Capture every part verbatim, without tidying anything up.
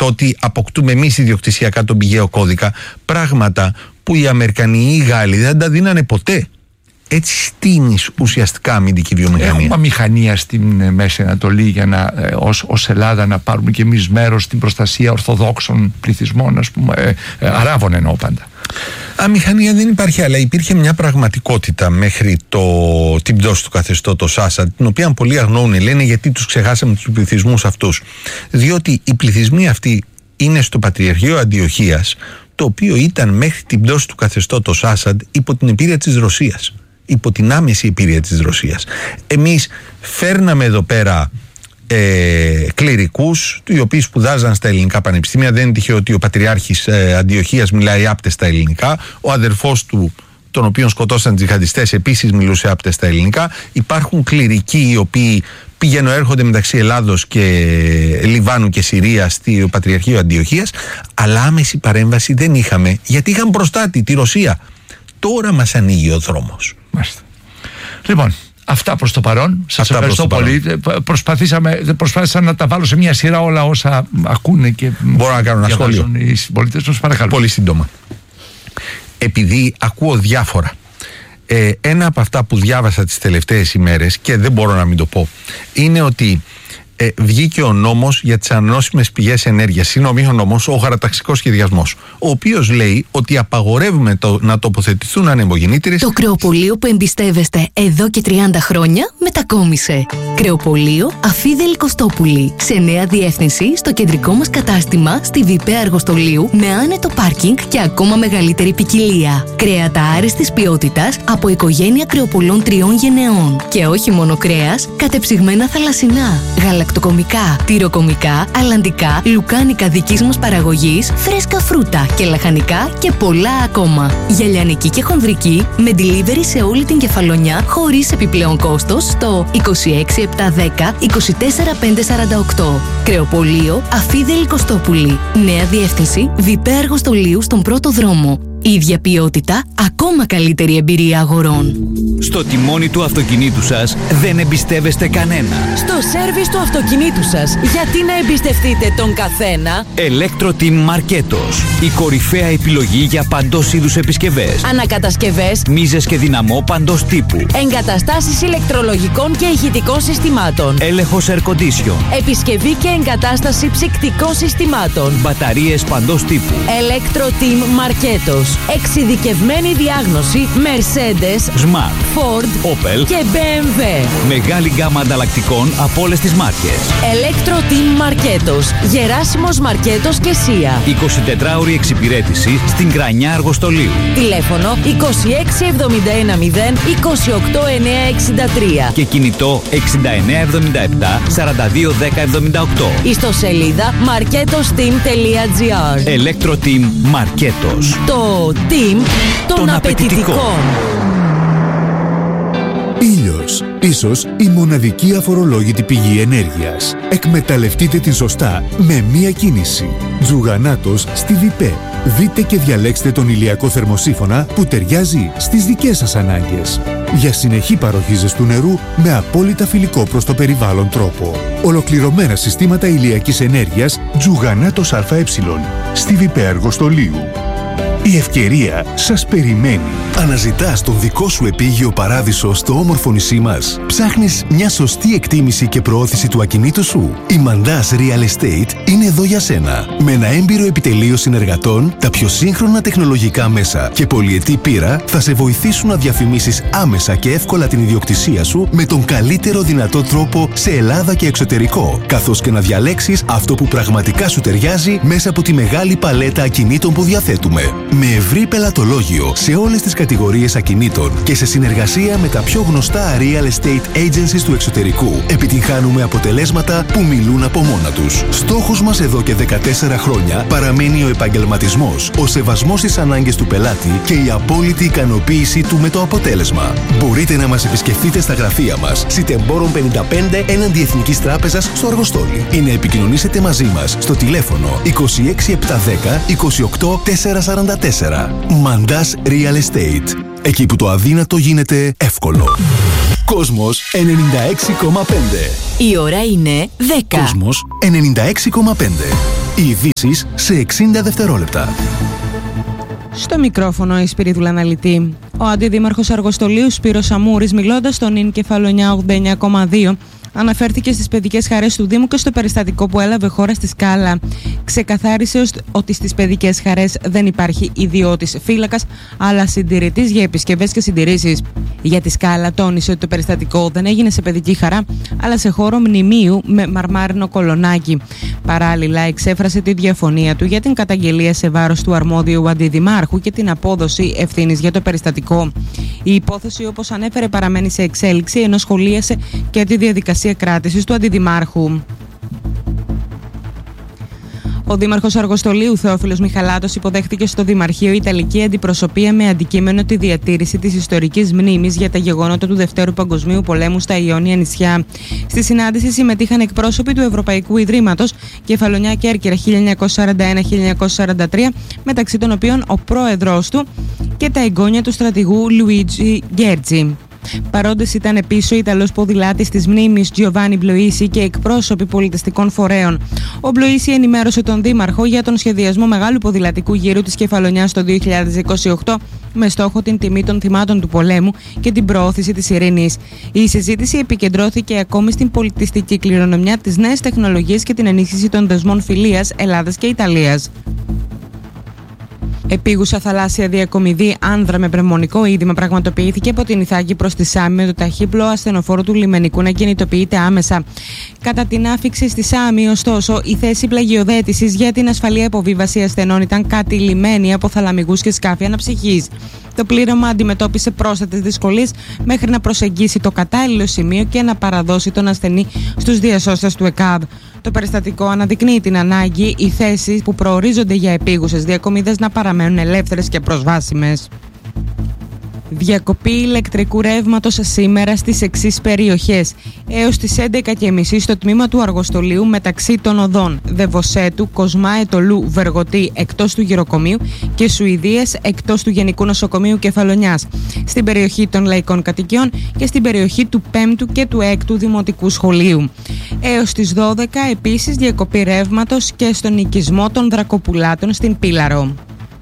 το ότι αποκτούμε εμείς ιδιοκτησιακά τον πηγαίο κώδικα, πράγματα που οι Αμερικανοί ή οι Γάλλοι δεν τα δίνανε ποτέ. Έτσι στείνεις ουσιαστικά αμυντική βιομηχανία. Έχουμε μηχανία στην Μέση Ανατολή για να, ε, ως, ως Ελλάδα, να πάρουμε και εμείς μέρος στην προστασία ορθοδόξων πληθυσμών, ας πούμε, ε, ε, Αράβων εννοώ πάντα. Αμηχανία δεν υπάρχει, αλλά υπήρχε μια πραγματικότητα μέχρι το, την πτώση του καθεστώτος Άσαντ, την οποία πολλοί αγνοούν, λένε γιατί τους ξεχάσαμε τους πληθυσμούς αυτούς. Διότι οι πληθυσμοί αυτοί είναι στο Πατριαρχείο Αντιοχίας, το οποίο ήταν μέχρι την πτώση του καθεστώτος Άσαντ υπό την επίρρεια της Ρωσίας, υπό την άμεση επίρρεια της Ρωσίας. Εμείς φέρναμε εδώ πέρα ε, κληρικούς, οι οποίοι σπουδάζαν στα ελληνικά πανεπιστήμια. Δεν είναι τυχαίο ότι ο Πατριάρχης ε, Αντιοχίας μιλάει άπτεστα ελληνικά, ο αδερφός του, τον οποίον σκοτώσαν τζιχαντιστές, επίσης μιλούσε άπτεστα ελληνικά. Υπάρχουν κληρικοί οι οποίοι πηγαίνουν, έρχονται μεταξύ Ελλάδος και Λιβάνου και Συρίας στο Πατριαρχείο Αντιοχίας, αλλά άμεση παρέμβαση δεν είχαμε, γιατί είχαν μπροστάτη τη Ρωσία. Τώρα μας ανοίγει ο δρόμος. Μάλιστα. Λοιπόν, αυτά προς το παρόν. Σας Αυτά ευχαριστώ πολύ. Προσπαθήσαμε, προσπάθησα να τα βάλω σε μια σειρά όλα όσα ακούνε και μπορώ να κάνω ένα σχόλιο. Οι συμπολίτες μας, παρακαλώ. Πολύ σύντομα. Επειδή ακούω διάφορα, ε, ένα από αυτά που διάβασα τις τελευταίες ημέρες και δεν μπορώ να μην το πω, είναι ότι ε, βγήκε ο νόμος για τις ανανεώσιμες πηγές ενέργειας. Συγγνώμη, ο νόμος, ο χαραταξικός σχεδιασμός, ο οποίος λέει ότι απαγορεύουμε το, να τοποθετηθούν ανεμογεννήτριες. Το κρεοπωλείο που εμπιστεύεστε εδώ και τριάντα χρόνια μετακόμισε. Κρεοπωλείο Αφίδελη Κωστόπουλη. Σε νέα διεύθυνση στο κεντρικό μας κατάστημα στη Βιπέ Αργοστολίου, με άνετο πάρκινγκ και ακόμα μεγαλύτερη ποικιλία. Κρέατα άριστης ποιότητας από οικογένεια κρεοπολών τριών γενεών. Και όχι μόνο κρέας, κατεψυγμένα θαλασσινά, γαλακτοκομικά, τυροκομικά, αλλαντικά, λουκάνικα δικής μας παραγωγής, φρέσκα φρούτα και λαχανικά και πολλά ακόμα. Γυαλιανική και χονδρική με delivery σε όλη την Κεφαλονιά χωρίς επιπλέον κόστος στο είκοσι έξι επτακόσια δέκα είκοσι τέσσερα πεντακόσια σαράντα οκτώ. Κρεοπωλείο Αφίδελη Κωστόπουλη. Νέα διεύθυνση Βιπέ Αργοστολίου στον πρώτο δρόμο. Ίδια ποιότητα, ακόμα καλύτερη εμπειρία αγορών. Στο τιμόνι του αυτοκινήτου σας δεν εμπιστεύεστε κανένα. Στο σέρβις του αυτοκινήτου σας, γιατί να εμπιστευτείτε τον καθένα? Electro-Team Marketos. Η κορυφαία επιλογή για παντός είδους επισκευές. Ανακατασκευές, μίζες και δυναμό παντός τύπου. εγκαταστάσεις ηλεκτρολογικών και ηχητικών συστημάτων. Έλεγχος air condition. Επισκευή και εγκατάσταση ψυκτικών συστημάτων. Μπαταρίες παντός τύπου. Electro-Team Marketos. Εξειδικευμένη διάγνωση Mercedes, Smart, Ford, Opel και μπι εμ ντάμπλιου. Μεγάλη γκάμα ανταλλακτικών από όλες τις μάρκες. Electro-Team Marketos. Γεράσιμος Μαρκέτος και Σία. εικοσιτετράωρη εξυπηρέτηση στην Κρανιά Αργοστολίου. Τηλέφωνο είκοσι έξι εβδομήντα ένα μηδέν είκοσι οκτώ εννιακόσια εξήντα τρία. Και κινητό εξήντα εννέα εβδομήντα επτά σαράντα δύο δέκα εβδομήντα οκτώ. Ιστοσελίδα marketosteam τελεία τζι άρ. Electro-Team Marketos. Το team των, των απαιτητικών. Ήλιος. Ίσως η μοναδική αφορολόγητη πηγή ενέργειας. Εκμεταλλευτείτε την σωστά με μία κίνηση. Τζουγανάτος στη Βιπέ. Δείτε και διαλέξτε τον ηλιακό θερμοσύφωνα που ταιριάζει στις δικές σας ανάγκες. Για συνεχή παροχή ζεστού νερού με απόλυτα φιλικό προς το περιβάλλον τρόπο. Ολοκληρωμένα συστήματα ηλιακής ενέργειας Τζουγανάτος ΑΕ στη Βιπέ Αργοστολίου. Η ευκαιρία σας περιμένει. Αναζητάς τον δικό σου επίγειο παράδεισο στο όμορφο νησί μας. Ψάχνεις μια σωστή εκτίμηση και προώθηση του ακινήτου σου. Η Mandas Real Estate είναι εδώ για σένα. Με ένα έμπειρο επιτελείο συνεργατών, τα πιο σύγχρονα τεχνολογικά μέσα και πολυετή πείρα θα σε βοηθήσουν να διαφημίσεις άμεσα και εύκολα την ιδιοκτησία σου με τον καλύτερο δυνατό τρόπο σε Ελλάδα και εξωτερικό, καθώς και να διαλέξεις αυτό που πραγματικά σου ταιριάζει μέσα από τη μεγάλη παλέτα ακινήτων που διαθέτουμε. Με ευρύ πελατολόγιο σε όλες τις κατηγορίες ακινήτων και σε συνεργασία με τα πιο γνωστά real estate agencies του εξωτερικού, επιτυγχάνουμε αποτελέσματα που μιλούν από μόνα τους. Στόχος μας εδώ και δεκατέσσερα χρόνια παραμένει ο επαγγελματισμός, ο σεβασμός στις ανάγκες του πελάτη και η απόλυτη ικανοποίησή του με το αποτέλεσμα. Μπορείτε να μας επισκεφτείτε στα γραφεία μας, Σιτεμπόρων πενήντα πέντε έναντι Εθνικής Τράπεζας στο Αργοστόλι, ή να επικοινωνήσετε μαζί μας στο τηλέφωνο είκοσι έξι επτακόσια δέκα είκοσι οκτώ τετρακόσια σαράντα τέσσερα. Mandas Real Estate. Εκεί που το αδύνατο γίνεται εύκολο. Κόσμος ενενήντα έξι κόμμα πέντε. Η ώρα είναι δέκα. Κόσμος ενενήντα έξι κόμμα πέντε. Ειδήσεις σε εξήντα δευτερόλεπτα. Στο μικρόφωνο η Σπυρίδουλα Αναλυτή. Ο αντιδήμαρχος Αργοστολίου Σπύρος Αμούρης, μιλώντας στον ΙΝ Κεφαλονιά ογδόντα εννιά κόμμα δύο, αναφέρθηκε στις παιδικές χαρές του Δήμου και στο περιστατικό που έλαβε χώρα στη Σκάλα. Ξεκαθάρισε ότι στις παιδικές χαρές δεν υπάρχει ιδιώτης φύλακας, αλλά συντηρητής για επισκευές και συντηρήσεις. Για τη Σκάλα τόνισε ότι το περιστατικό δεν έγινε σε παιδική χαρά, αλλά σε χώρο μνημείου με μαρμάρινο κολονάκι. Παράλληλα, εξέφρασε τη διαφωνία του για την καταγγελία σε βάρος του αρμόδιου αντιδημάρχου και την απόδοση ευθύνης για το περιστατικό. Η υπόθεση, όπως ανέφερε, παραμένει σε εξέλιξη, ενώ σχολίασε και τη διαδικασία κράτησης του αντιδημάρχου. Ο δήμαρχος Αργοστολίου Θεόφιλος Μιχαλάτος υποδέχτηκε στο Δημαρχείο Ιταλική αντιπροσωπεία με αντικείμενο τη διατήρηση της ιστορικής μνήμης για τα γεγονότα του Δευτέρου Παγκοσμίου Πολέμου στα Ιόνια νησιά. Στη συνάντηση συμμετείχαν εκπρόσωποι του Ευρωπαϊκού Ιδρύματος Κεφαλονιά Κέρκυρα χίλια εννιακόσια σαράντα ένα με χίλια εννιακόσια σαράντα τρία, μεταξύ των οποίων ο πρόεδρος του και τα εγγόνια του στρατηγού Λουίτζι Γκέρτζι. Παρόντες ήταν επίσης ο Ιταλός ποδηλάτης της μνήμης Τζιοβάνι Μπλοΐσι και εκπρόσωποι πολιτιστικών φορέων. Ο Μπλοΐσι ενημέρωσε τον Δήμαρχο για τον σχεδιασμό μεγάλου ποδηλατικού γύρου της Κεφαλονιάς το δύο χιλιάδες είκοσι οκτώ με στόχο την τιμή των θυμάτων του πολέμου και την προώθηση της ειρήνης. Η συζήτηση επικεντρώθηκε ακόμη στην πολιτιστική κληρονομιά, τις νέες τεχνολογίες και την ενίσχυση των δεσμών φιλίας Ελλάδας και Ιταλίας. Επίγουσα θαλάσσια διακομιδή άνδρα με πνευμονικό είδημα πραγματοποιήθηκε από την Ιθάκη προς τη Σάμι με το ταχύπλοο ασθενοφόρο του λιμενικού να κινητοποιείται άμεσα. Κατά την άφιξη στη Σάμι, ωστόσο, η θέση πλαγιοδέτησης για την ασφαλή αποβίβαση ασθενών ήταν κατηλημμένη από θαλαμικούς και σκάφη αναψυχής. Το πλήρωμα αντιμετώπισε πρόσθετες δυσκολίες μέχρι να προσεγγίσει το κατάλληλο σημείο και να παραδώσει τον ασθενή στους διασώστες του ΕΚΑΒ. Το περιστατικό αναδεικνύει την ανάγκη οι θέσεις που προορίζονται για επίγουσες διακομιδές να παραμένουν ελεύθερες και προσβάσιμες. Διακοπή ηλεκτρικού ρεύματος σήμερα στις εξής περιοχές. Έως τις έντεκα και τριάντα στο τμήμα του Αργοστολίου μεταξύ των οδών Δεβοσέτου, Κοσμά Ετωλού, Βεργοτή εκτός του γυροκομείου και Σουηδίας εκτός του Γενικού Νοσοκομείου Κεφαλονιάς. Στην περιοχή των Λαϊκών Κατοικιών και στην περιοχή του πέμπτου και του έκτου Δημοτικού Σχολείου. Έως τις δώδεκα επίσης διακοπή ρεύματος και στον οικισμό των Δρακοπουλάτων στην Πύλαρο.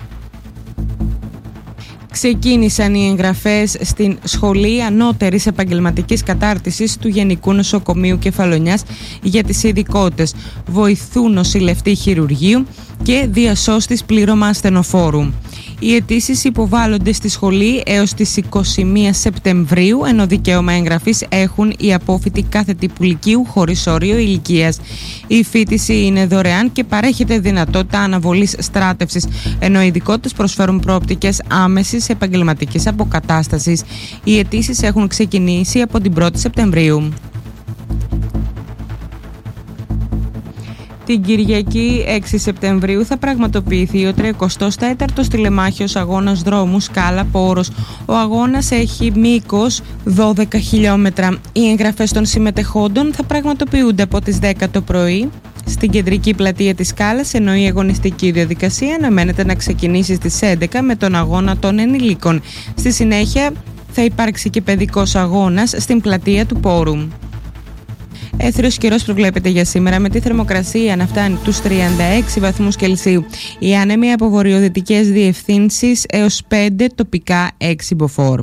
Ξεκίνησαν οι εγγραφές στην Σχολή Ανώτερης Επαγγελματικής Κατάρτισης του Γενικού Νοσοκομείου Κεφαλονιάς για τις ειδικότητες βοηθού νοσηλευτή χειρουργείου και διασώστης πλήρωμα ασθενοφόρου. Οι αιτήσεις υποβάλλονται στη σχολή έως τις είκοσι μία Σεπτεμβρίου, ενώ δικαίωμα εγγραφής έχουν οι απόφοιτοι κάθε τύπου λυκείου χωρίς όριο ηλικίας. Η φοιτηση είναι δωρεάν και παρέχεται δυνατότητα αναβολής στράτευσης, ενώ οι ειδικότητες προσφέρουν προοπτικές άμεσης επαγγελματικής αποκατάστασης. Οι αιτήσεις έχουν ξεκινήσει από την πρώτη Σεπτεμβρίου. Την Κυριακή έξι Σεπτεμβρίου θα πραγματοποιηθεί ο τριακοστός τέταρτος τηλεμάχιος αγώνας δρόμου Σκάλα Πόρος. Ο αγώνας έχει μήκος δώδεκα χιλιόμετρα. Οι εγγραφές των συμμετεχόντων θα πραγματοποιούνται από τις δέκα το πρωί στην κεντρική πλατεία της Σκάλας, ενώ η αγωνιστική διαδικασία αναμένεται να ξεκινήσει στις έντεκα με τον αγώνα των ενηλίκων. Στη συνέχεια θα υπάρξει και παιδικός αγώνας στην πλατεία του Πόρου. Έθριος καιρός προβλέπεται για σήμερα με τη θερμοκρασία να φτάνει τους τριάντα έξι βαθμούς Κελσίου. Οι άνεμοι από βορειοδυτικές διευθύνσεις έως πέντε, τοπικά έξι μποφόρ.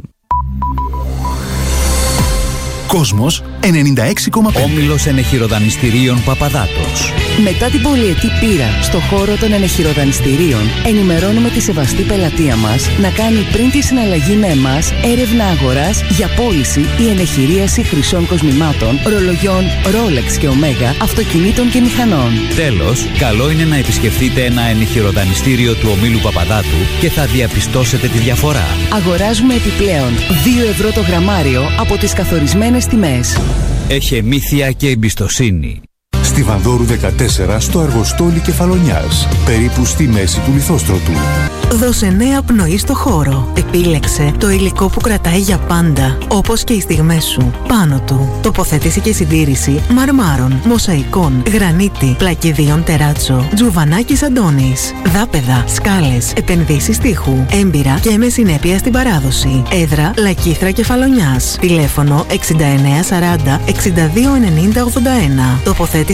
Κόσμος ενενήντα έξι κόμμα πέντε. Όμιλος ενεχειροδανιστηρίων Παπαδάτος. Μετά την πολυετή πείρα στο χώρο των ενεχειροδανιστηρίων, ενημερώνουμε τη σεβαστή πελατεία μας να κάνει πριν τη συναλλαγή με εμάς έρευνα αγοράς για πώληση ή ενεχειρίαση χρυσών κοσμημάτων, ρολογιών Rolex και Omega, αυτοκινήτων και μηχανών. Τέλος, καλό είναι να επισκεφτείτε ένα ενεχειροδανιστήριο του ομίλου Παπαδάτου και θα διαπιστώσετε τη διαφορά. Αγοράζουμε επιπλέον δύο ευρώ το γραμμάριο από τις καθορισμένες τιμές. Εχεμήθεια και εμπιστοσύνη. Στη Βανδόρου δεκατέσσερα στο Αργοστόλι Κεφαλονιάς, περίπου στη μέση του Λιθόστρωτου. Δώσε νέα πνοή στο χώρο. Επίλεξε το υλικό που κρατάει για πάντα, όπως και οι στιγμές σου. Πάνω του, τοποθέτηση και συντήρηση μαρμάρων, μοσαϊκών, γρανίτη, πλακιδίων τεράτσο, τζουβανάκης Αντώνης, δάπεδα, σκάλες, επενδύσεις τείχου, έμπειρα και με συνέπεια στην παράδοση. Έδρα Λακίθρα Κεφαλονιάς. Τηλέφωνο εξήντα εννέα σαράντα εξήντα δύο ενενήντα ογδόντα ένα. Τοποθέτηση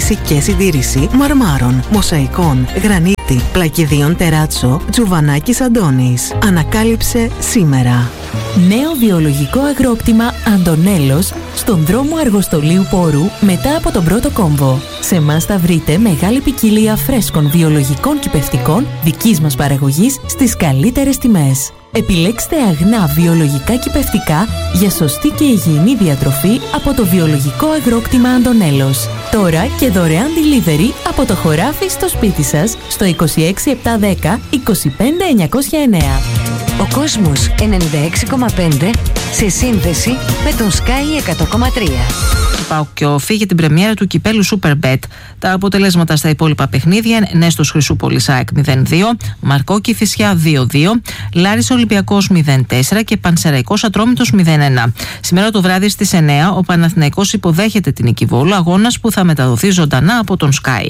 τοποθέτηση και συντήρηση μαρμάρων, μοσαϊκών, γρανίτη, πλακιδίων τεράτσο, Τζουβανάκης Αντώνης. Ανακάλυψε σήμερα. Νέο βιολογικό αγρόκτημα Αντωνέλος στον δρόμο Αργοστολίου Πόρου μετά από τον πρώτο κόμβο. Σε εμάς θα βρείτε μεγάλη ποικιλία φρέσκων βιολογικών κυπευτικών δικής μας παραγωγής στις καλύτερες τιμές. Επιλέξτε αγνά βιολογικά κυπευτικά για σωστή και υγιεινή διατροφή από το βιολογικό αγρόκτημα Αντωνέλος. Τώρα και δωρεάν delivery από το χωράφι στο σπίτι σας στο είκοσι έξι επτακόσια δέκα είκοσι πέντε εννιακόσια εννέα. Ο κόσμος ενενήντα έξι κόμμα πέντε σε σύνδεση με τον Sky εκατό κόμμα τρία. ΠΑΟΚ και ΟΦΗ για την πρεμιέρα του κυπέλου Superbet. Τα αποτελέσματα στα υπόλοιπα παιχνίδια: Νέστος Χρυσούπολης ΑΕΚ μηδέν δύο, Μαρκό Κηφισιά δύο δύο, Λάρης Ολυμπιακός μηδέν τέσσερα και Πανσεραϊκός Ατρόμητος μηδέν ένα. Σήμερα το βράδυ στις εννέα ο Παναθηναϊκός υποδέχεται την Νίκη Βόλου, αγώνας που θα μεταδοθεί ζωντανά από τον Sky.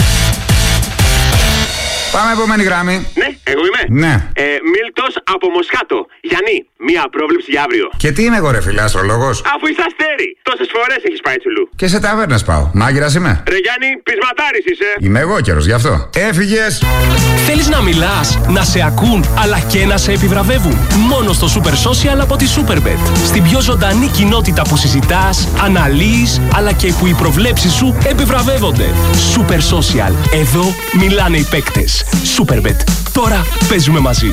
Πάμε επόμενη γράμμη. Ναι, εγώ είμαι. Ναι. Ε, Μίλτος από Μοσχάτο. Γιάννη, μία πρόβλεψη για αύριο. Και τι είμαι εγώ, ρε φίλε, αστρολόγος? Αφού είσαι αστέρι. Τόσες φορές έχεις πάει τσουλού. Και σε ταβέρνες πάω. Μάγειρας είμαι. Ρε Γιάννη, πεισματάρης είσαι. Είμαι εγώ καιρός, γι' αυτό. Έφυγες. Θέλεις να μιλάς, να σε ακούν, αλλά και να σε επιβραβεύουν? Μόνο στο Super Social από τη Superbet. Στην πιο ζωντανή κοινότητα που συζητάς, αναλύεις, αλλά και που οι προβλέψεις σου επιβραβεύονται. Super Social. Εδώ μιλάνε οι παίκτες. Superbet. Τώρα παίζουμε μαζί.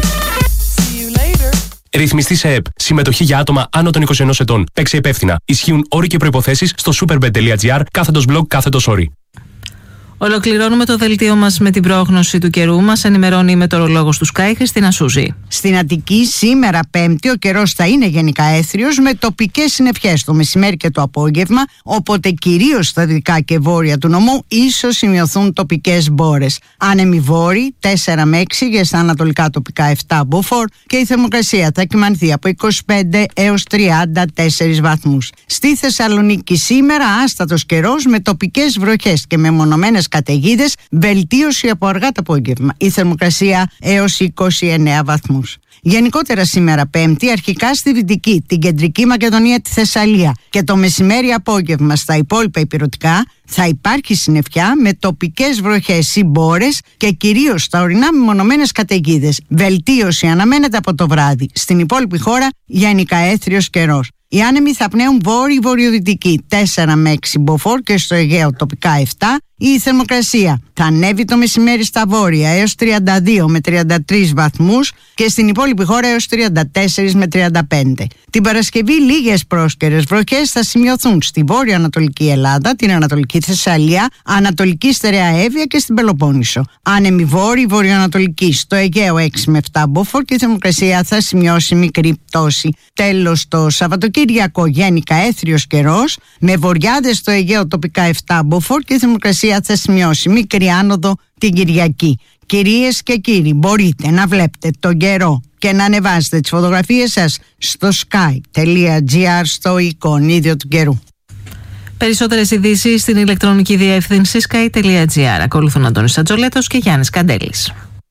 Ρυθμιστή σε ΕΠ. Συμμετοχή για άτομα άνω των είκοσι ενός ετών. Παίξε υπεύθυνα. Ισχύουν όροι και προϋποθέσεις στο superbet.gr κάθετος blog κάθετος όροι. Ολοκληρώνουμε το δελτίο μας με την πρόγνωση του καιρού. Μας ενημερώνει η μετεωρολόγος του Sky, Χριστίνα Σούζη. Στην Αττική, σήμερα Πέμπτη, ο καιρός θα είναι γενικά έθριος με τοπικές συννεφιές το μεσημέρι και το απόγευμα, οπότε κυρίως στα δυτικά και βόρεια του νομού ίσως σημειωθούν τοπικές μπόρες. Άνεμοι βόρειοι τέσσερα με έξι και στα ανατολικά τοπικά επτά μποφόρ και η θερμοκρασία θα κυμανθεί από είκοσι πέντε έως τριάντα τέσσερις βαθμούς. Στη Θεσσαλονίκη σήμερα άστατος καιρός με τοπικές βροχές και με μονομένες καταιγίδες, βελτίωση από αργά το απόγευμα. Η θερμοκρασία έως είκοσι εννέα βαθμούς. Γενικότερα σήμερα Πέμπτη, αρχικά στη Δυτική, την Κεντρική Μακεδονία, τη Θεσσαλία και το μεσημέρι απόγευμα στα υπόλοιπα ηπειρωτικά θα υπάρχει συννεφιά με τοπικές βροχές ή μπόρες και κυρίως στα ορεινά μεμονωμένες καταιγίδες. Βελτίωση αναμένεται από το βράδυ. Στην υπόλοιπη χώρα γενικά έθριος καιρός. Οι άνεμοι θα πνέουν βόρειο-βορειοδυτική τέσσερα με έξι μποφόρ και στο Αιγαίο τοπικά επτά. Η θερμοκρασία θα ανέβει το μεσημέρι στα βόρεια έως τριάντα δύο με τριάντα τρεις βαθμούς και στην υπόλοιπη χώρα έως τριάντα τέσσερα με τριάντα πέντε. Την Παρασκευή λίγες πρόσκαιρες βροχές θα σημειωθούν στη βόρειο-ανατολική Ελλάδα, την Ανατολική Θεσσαλία, Ανατολική Στερεά Εύβοια και στην Πελοπόννησο. Άνεμοι βόρειο-βορειοανατολική στο Αιγαίο έξι με επτά μποφόρ και η θερμοκρασία θα σημειώσει μικρή πτώση. Τέλος, το Σαββατοκύριακο γενικά έθριος καιρός με βοριάδες στο Αιγαίο τοπικά επτά μποφόρ και η θερμοκρασία θα σημειώσει μικρή άνοδο την Κυριακή. Κυρίες και κύριοι, μπορείτε να βλέπετε τον καιρό και να ανεβάσετε τις φωτογραφίες σας στο sky.gr στο εικονίδιο του καιρού. Περισσότερες ειδήσεις στην ηλεκτρονική διεύθυνση sky.gr. Ακολουθούν Αντώνης Σατζολέτος και Γιάννης Καντέλης.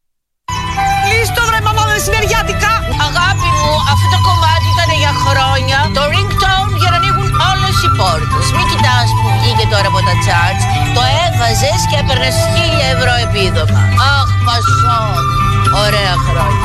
Λύστο βρε μαμά με συνεργιάτικα. Αγάπη μου, αυτό το κομμάτι ήταν για χρόνια το ringtone για να ανοίγουν όλες οι πόρτες. Μην κοιτάς που βγήκε τώρα από τα charts. Το έβαζες και έπαιρνες χίλια ευρώ επίδομα. Αχ, πασό. Ωραία χρόνια.